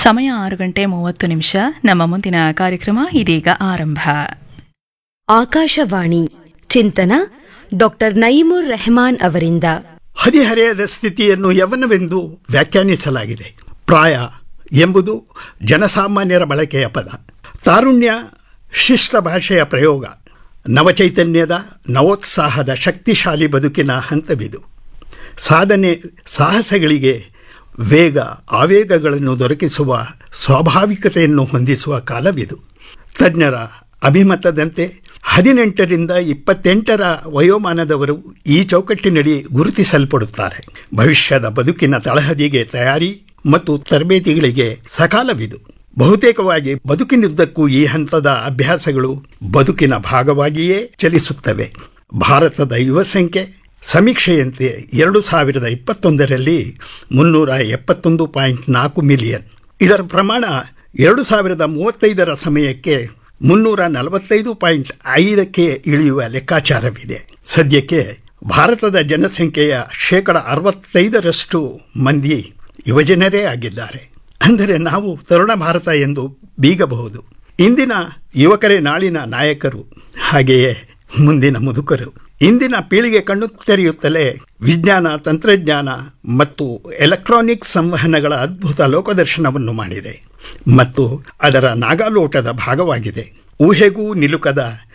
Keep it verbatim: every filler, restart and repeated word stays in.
ಸಮಯ ಆರು ಗಂಟೆ ಮೂವತ್ತು ನಿಮಿಷ. ನಮ್ಮ ಮುಂದಿನ ಕಾರ್ಯಕ್ರಮ ಇದೀಗ ಆರಂಭ. ಆಕಾಶವಾಣಿ ಚಿಂತನ ಡಾಕ್ಟರ್ ನಯೀಮುರ್ ರೆಹಮಾನ್ ಅವರಿಂದ. ಹದಿಹರೆಯದ ಸ್ಥಿತಿಯನ್ನು ಯವನವೆಂದು ವ್ಯಾಖ್ಯಾನಿಸಲಾಗಿದೆ. ಪ್ರಾಯ ಎಂಬುದು ಜನಸಾಮಾನ್ಯರ ಬಳಕೆಯ ಪದ. ತಾರುಣ್ಯ ಶಿಷ್ಟ ಭಾಷೆಯ ಪ್ರಯೋಗ. ನವಚೈತನ್ಯದ ನವೋತ್ಸಾಹದ ಶಕ್ತಿಶಾಲಿ ಬದುಕಿನ ಹಂತವಿದು. ಸಾಧನೆ ಸಾಹಸಗಳಿಗೆ ವೇಗ ಆವೇಗಗಳನ್ನು ದೊರಕಿಸುವ ಸ್ವಾಭಾವಿಕತೆಯನ್ನು ಹೊಂದಿಸುವ ಕಾಲವಿದು. ತಜ್ಞರ ಅಭಿಮತದಂತೆ ಹದಿನೆಂಟರಿಂದ ಇಪ್ಪತ್ತೆಂಟರ ವಯೋಮಾನದವರು ಈ ಚೌಕಟ್ಟಿನಡಿ ಗುರುತಿಸಲ್ಪಡುತ್ತಾರೆ. ಭವಿಷ್ಯದ ಬದುಕಿನ ತಳಹದಿಗೆ ತಯಾರಿ ಮತ್ತು ತರಬೇತಿಗಳಿಗೆ ಸಕಾಲವಿದು. ಬಹುತೇಕವಾಗಿ ಬದುಕಿನುದ್ದಕ್ಕೂ ಈ ಹಂತದ ಅಭ್ಯಾಸಗಳು ಬದುಕಿನ ಭಾಗವಾಗಿಯೇ ಚಲಿಸುತ್ತವೆ. ಭಾರತದ ಯುವ ಸಂಖ್ಯೆ ಸಮೀಕ್ಷೆಯಂತೆ ಎರಡು ಸಾವಿರದ ಇಪ್ಪತ್ತೊಂದರಲ್ಲಿ ಮುನ್ನೂರ ಎಪ್ಪತ್ತೊಂದು ಪಾಯಿಂಟ್ ನಾಲ್ಕು ಮಿಲಿಯನ್. ಇದರ ಪ್ರಮಾಣ ಎರಡು ಸಾವಿರದ ಮೂವತ್ತೈದರ ಸಮಯಕ್ಕೆ ಮುನ್ನೂರ ನಲವತ್ತೈದು ಪಾಯಿಂಟ್ ಐದಕ್ಕೆ ಇಳಿಯುವ ಲೆಕ್ಕಾಚಾರವಿದೆ. ಸದ್ಯಕ್ಕೆ ಭಾರತದ ಜನಸಂಖ್ಯೆಯ ಶೇಕಡ ಅರವತ್ತೈದರಷ್ಟು ಮಂದಿ ಯುವಜನರೇ ಆಗಿದ್ದಾರೆ. ಅಂದರೆ ನಾವು ತರುಣ ಭಾರತ ಎಂದು ಬೀಗಬಹುದು. ಇಂದಿನ ಯುವಕರೇ ನಾಳಿನ ನಾಯಕರು, ಹಾಗೆಯೇ ಮುಂದಿನ ಮುದುಕರು. ಇಂದಿನ ಪೀಳಿಗೆ ಕಣ್ಣು ತೆರೆಯುತ್ತಲೇ ವಿಜ್ಞಾನ, ತಂತ್ರಜ್ಞಾನ ಮತ್ತು ಎಲೆಕ್ಟ್ರಾನಿಕ್ ಸಂವಹನಗಳ ಅದ್ಭುತ ಲೋಕದರ್ಶನವನ್ನು ಮಾಡಿದೆ ಮತ್ತು ಅದರ ನಾಗಾಲೋಟದ ಭಾಗವಾಗಿದೆ. ಊಹೆಗೂ ನಿಲುಕದ